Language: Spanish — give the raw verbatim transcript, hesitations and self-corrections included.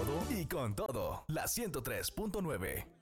todo y con todo. La ciento tres punto nueve.